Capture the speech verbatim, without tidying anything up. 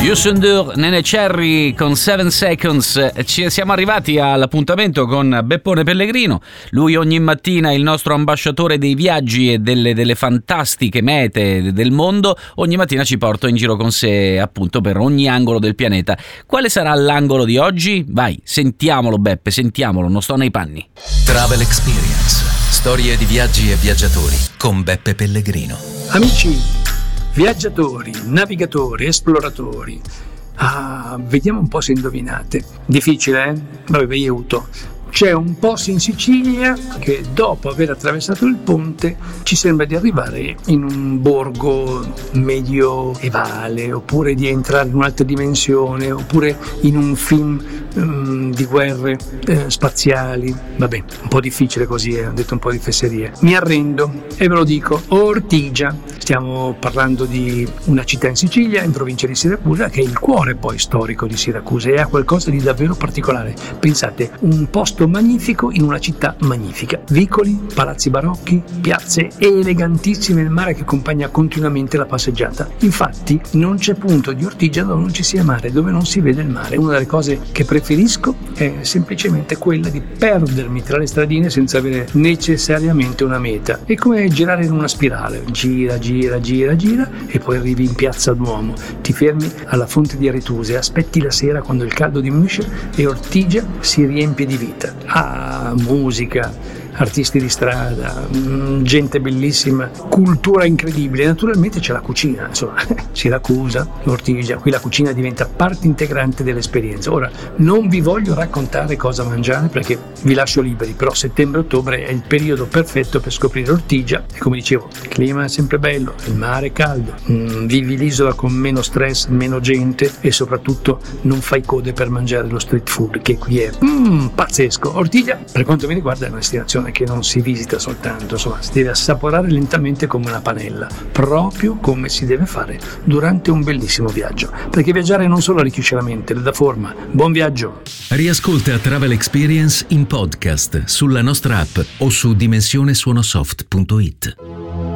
Yusundur, Nene Cherry con Seven Seconds. Ci siamo arrivati all'appuntamento con Beppone Pellegrino. Lui ogni mattina è il nostro ambasciatore dei viaggi e delle, delle fantastiche mete del mondo. Ogni mattina ci porta in giro con sé, appunto, per ogni angolo del pianeta. Quale sarà l'angolo di oggi? Vai, sentiamolo Beppe, sentiamolo, non sto nei panni. Travel Experience, storie di viaggi e viaggiatori con Beppe Pellegrino. Amici viaggiatori, navigatori, esploratori. Ah, vediamo un po' se indovinate. Difficile, eh? Vabbè, vi aiuto. C'è un posto in Sicilia che dopo aver attraversato il ponte ci sembra di arrivare in un borgo medioevale, oppure di entrare in un'altra dimensione, oppure in un film um, di guerre eh, spaziali. Vabbè, un po' difficile così, eh, ho detto un po' di fesserie. Mi arrendo e ve lo dico, Ortigia. Stiamo parlando di una città in Sicilia, in provincia di Siracusa, che è il cuore poi storico di Siracusa e ha qualcosa di davvero particolare. Pensate, un posto magnifico in una città magnifica. Vicoli, palazzi barocchi, piazze elegantissime, il mare che accompagna continuamente la passeggiata. Infatti non c'è punto di Ortigia dove non ci sia mare, dove non si vede il mare. Una delle cose che preferisco è semplicemente quella di perdermi tra le stradine senza avere necessariamente una meta. È come girare in una spirale, gira, gira, gira, gira e poi arrivi in piazza Duomo, ti fermi alla fonte di Aretuse, aspetti la sera quando il caldo diminuisce e Ortigia si riempie di vita. Ah, musica, artisti di strada, gente bellissima, cultura incredibile. Naturalmente c'è la cucina, insomma, Siracusa, Ortigia, qui la cucina diventa parte integrante dell'esperienza. Ora, non vi voglio raccontare cosa mangiare perché vi lascio liberi, però settembre-ottobre è il periodo perfetto per scoprire Ortigia e, come dicevo, il clima è sempre bello, il mare è caldo, mm, vivi l'isola con meno stress, meno gente e soprattutto non fai code per mangiare lo street food, che qui è mm, pazzesco. Ortigia, per quanto mi riguarda, è una destinazione che non si visita soltanto, insomma, si deve assaporare lentamente come una panella, proprio come si deve fare durante un bellissimo viaggio, perché viaggiare non solo arricchisce la mente, le dà forma. Buon viaggio! Riascolta Travel Experience in podcast sulla nostra app o su dimensione suonosoft punto it.